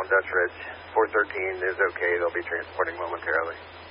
on Dutch Ridge. 413 is okay. They'll be transporting momentarily.